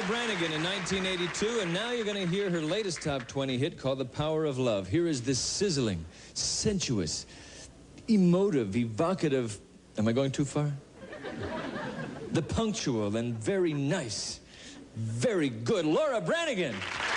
Branigan in 1982, and now you're going to hear her latest top 20 hit called The Power of Love. Here is this sizzling, sensuous, emotive, evocative... Am I going too far? The punctual and very nice, very good Laura Branigan.